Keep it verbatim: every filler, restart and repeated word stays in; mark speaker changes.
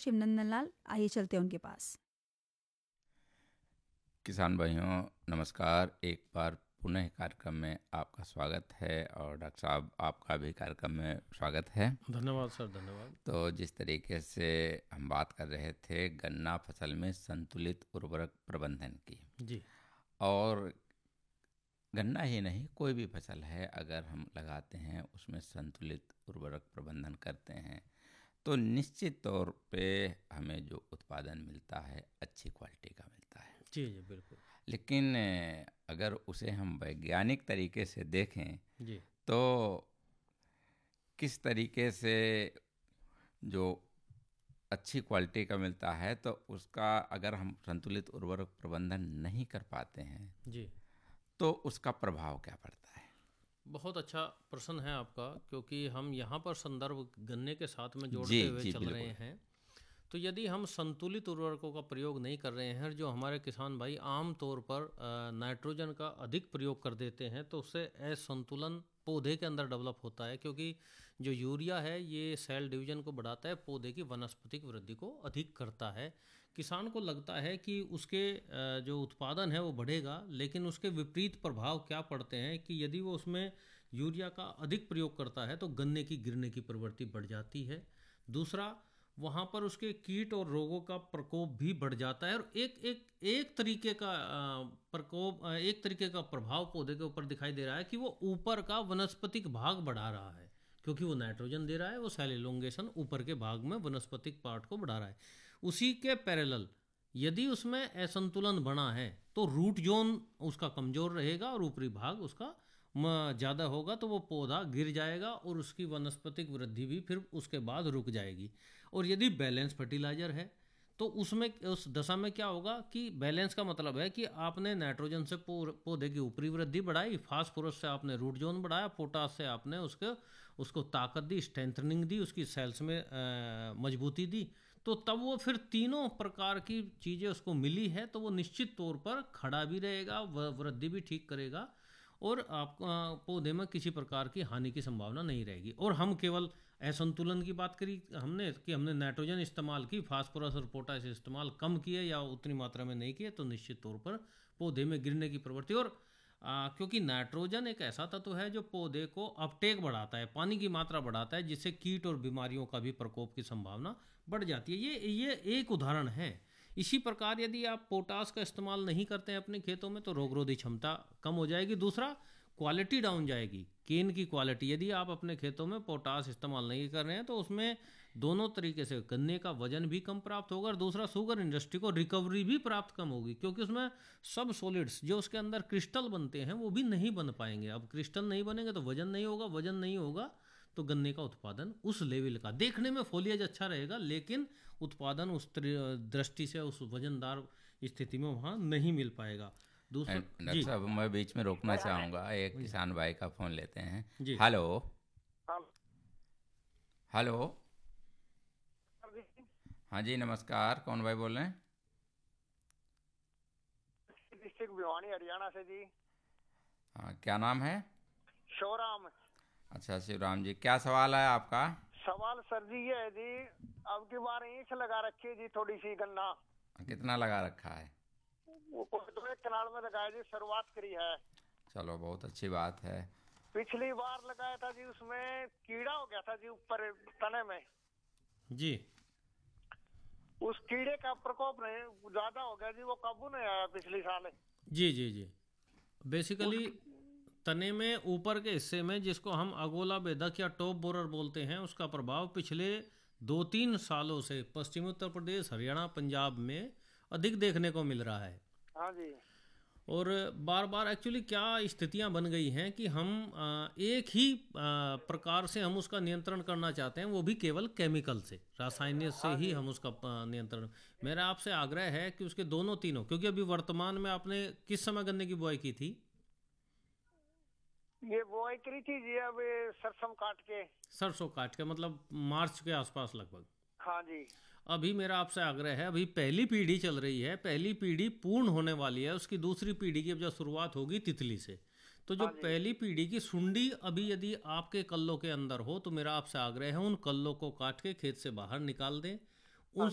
Speaker 1: शिवनंदन लाल। आइए चलते हैं उनके पास।
Speaker 2: किसान भाइयों नमस्कार, एक बार पुनः कार्यक्रम में आपका स्वागत है और डॉक्टर साहब आपका भी कार्यक्रम में स्वागत है।
Speaker 3: धन्यवाद सर, धन्यवाद।
Speaker 2: तो जिस तरीके से हम बात कर रहे थे गन्ना फसल में संतुलित उर्वरक प्रबंधन की
Speaker 3: जी, और
Speaker 2: गन्ना ही नहीं कोई भी फसल है अगर हम लगाते हैं उसमें संतुलित उर्वरक प्रबंधन करते हैं तो निश्चित तौर पे हमें जो उत्पादन मिलता है अच्छी क्वालिटी का मिलता है।
Speaker 3: जी जी बिल्कुल।
Speaker 2: लेकिन अगर उसे हम वैज्ञानिक तरीके से देखें
Speaker 3: जी
Speaker 2: तो किस तरीके से जो अच्छी क्वालिटी का मिलता है तो उसका अगर हम संतुलित उर्वरक प्रबंधन नहीं कर पाते हैं
Speaker 3: जी
Speaker 2: तो उसका प्रभाव क्या पड़ता है?
Speaker 3: बहुत अच्छा प्रश्न है आपका, क्योंकि हम यहाँ पर संदर्भ गन्ने के साथ में जोड़ते
Speaker 2: जी,
Speaker 3: हुए
Speaker 2: जी,
Speaker 3: चल
Speaker 2: बिल्कुल।
Speaker 3: रहे हैं। तो यदि हम संतुलित उर्वरकों का प्रयोग नहीं कर रहे हैं, जो हमारे किसान भाई आम तौर पर अ, नाइट्रोजन का अधिक प्रयोग कर देते हैं, तो उससे असंतुलन पौधे के अंदर डेवलप होता है। क्योंकि जो यूरिया है ये सेल डिवीजन को बढ़ाता है, पौधे की वनस्पतिक वृद्धि को अधिक करता है। किसान को लगता है कि उसके अ, जो उत्पादन है वो बढ़ेगा, लेकिन उसके विपरीत प्रभाव क्या पड़ते हैं कि यदि वो उसमें यूरिया का अधिक प्रयोग करता है तो गन्ने की गिरने की प्रवृत्ति बढ़ जाती है। दूसरा, वहाँ पर उसके कीट और रोगों का प्रकोप भी बढ़ जाता है, और एक एक एक तरीके का अ, प्रकोप अ, एक तरीके का प्रभाव पौधे के ऊपर दिखाई दे रहा है कि वो ऊपर का वनस्पतिक भाग बढ़ा रहा है। क्योंकि वो नाइट्रोजन दे रहा है, वो सेल एलोंगेशन ऊपर के भाग में वनस्पतिक पार्ट को बढ़ा रहा है। उसी के पैरेलल यदि उसमें असंतुलन बना है तो रूट जोन उसका कमजोर रहेगा और ऊपरी भाग उसका ज़्यादा होगा, तो वो पौधा गिर जाएगा और उसकी वनस्पतिक वृद्धि भी फिर उसके बाद रुक जाएगी। और यदि बैलेंस फर्टिलाइजर है तो उसमें उस दशा में क्या होगा कि बैलेंस का मतलब है कि आपने नाइट्रोजन से पौधे की ऊपरी वृद्धि बढ़ाई, फास्फोरस से आपने रूट जोन बढ़ाया, पोटास से आपने उसको उसको ताकत दी, स्ट्रेंथनिंग दी, उसकी सेल्स में आ, मजबूती दी। तो तब वो फिर तीनों प्रकार की चीज़ें उसको मिली है, तो वो निश्चित तौर पर खड़ा भी रहेगा, वृद्धि भी ठीक करेगा, और आप पौधे में किसी प्रकार की हानि की संभावना नहीं रहेगी। और हम केवल असंतुलन की बात करी हमने कि हमने नाइट्रोजन इस्तेमाल की, फास्फोरस और पोटास इस्तेमाल कम किए या उतनी मात्रा में नहीं किए, तो निश्चित तौर पर पौधे में गिरने की प्रवृत्ति। और आ, क्योंकि नाइट्रोजन एक ऐसा तत्व है जो पौधे को अपटेक बढ़ाता है, पानी की मात्रा बढ़ाता है, जिससे कीट और बीमारियों का भी प्रकोप की संभावना बढ़ जाती है। ये ये एक उदाहरण है। इसी प्रकार यदि आप पोटास का इस्तेमाल नहीं करते हैं अपने खेतों में तो रोगरोधी क्षमता कम हो जाएगी। दूसरा, क्वालिटी डाउन जाएगी, केन की क्वालिटी। यदि आप अपने खेतों में पोटास इस्तेमाल नहीं कर रहे हैं तो उसमें दोनों तरीके से गन्ने का वजन भी कम प्राप्त होगा, और दूसरा शुगर इंडस्ट्री को रिकवरी भी प्राप्त कम होगी, क्योंकि उसमें सब सॉलिड्स जो उसके अंदर क्रिस्टल बनते हैं वो भी नहीं बन पाएंगे। अब क्रिस्टल नहीं बनेंगे तो वजन नहीं होगा, वजन नहीं होगा तो गन्ने का उत्पादन उस लेवल का, देखने में फोलियज अच्छा रहेगा लेकिन उत्पादन उस दृष्टि से उस वजनदार स्थिति में वहाँ नहीं मिल पाएगा। दूसरा,
Speaker 2: डॉक्टर साहब मैं बीच में रोकना चाहूँगा, एक किसान भाई का फ़ोन लेते हैं।
Speaker 3: जी,
Speaker 2: हेलो हेलो। हाँ जी नमस्कार, कौन भाई बोल रहे हैं?
Speaker 4: डिस्ट्रिक्ट भिवानी हरियाणा से जी।
Speaker 2: हाँ, क्या नाम है?
Speaker 4: शिवराम।
Speaker 2: अच्छा शिवराम जी, क्या सवाल है आपका?
Speaker 4: सवाल सर जी ये है जी, अब की बार ईंच लगा रखी है जी थोड़ी सी गन्ना।
Speaker 2: कितना लगा रखा है?
Speaker 4: वो दो एक कनाल में लगाया जी, शुरुआत करी है।
Speaker 2: चलो बहुत अच्छी बात है।
Speaker 4: पिछली बार लगाया था जी, उसमें कीड़ा हो गया था जी ऊपर तने में
Speaker 3: जी।
Speaker 4: उस कीड़े का प्रकोप नहीं ज्यादा हो गया जी, वो काबू नहीं आया पिछली साल।
Speaker 3: जी जी जी बेसिकली तने में ऊपर के हिस्से में, जिसको हम अगोला बेधक या टॉप बोरर बोलते हैं, उसका प्रभाव पिछले दो तीन सालों से पश्चिमी उत्तर प्रदेश, हरियाणा, पंजाब में अधिक देखने को मिल रहा है।
Speaker 4: हाँ जी।
Speaker 3: और बार बार एक्चुअली क्या स्थितियां बन गई हैं कि हम एक ही प्रकार से हम उसका नियंत्रण करना चाहते हैं, वो भी केवल केमिकल से, रासायनिक से ही हम उसका नियंत्रण। मेरा आपसे आग्रह है कि उसके दोनों तीनों, क्योंकि अभी वर्तमान में आपने किस समय गन्ने की बुआई की थी?
Speaker 4: ये बुआई करी थी जी अब सरसों काट के।
Speaker 3: सरसों काट के मतलब मार्च के आसपास लगभग।
Speaker 4: हाँ जी।
Speaker 3: अभी मेरा आपसे आग्रह है, अभी पहली पीढ़ी चल रही है, पहली पीढ़ी पूर्ण होने वाली है, उसकी दूसरी पीढ़ी की अब जब शुरुआत होगी तितली से, तो जो पहली पीढ़ी की सुंडी अभी यदि आपके कल्लों के अंदर हो तो मेरा आपसे आग्रह है उन कल्लों को काट के खेत से बाहर निकाल दें।